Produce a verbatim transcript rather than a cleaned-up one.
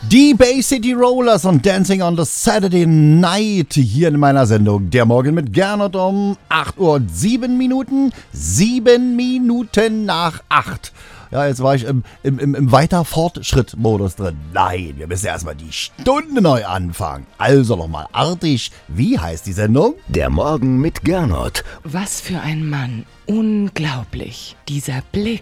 Die Bay City Rollers und Dancing on the Saturday Night hier in meiner Sendung. Der Morgen mit Gernot um acht Uhr und sieben Minuten. Sieben Minuten nach acht. Ja, jetzt war ich im, im, im, im Weiter-Fortschritt-Modus drin. Nein, wir müssen erstmal die Stunde neu anfangen. Also nochmal artig. Wie heißt die Sendung? Der Morgen mit Gernot. Was für ein Mann. Unglaublich. Dieser Blick.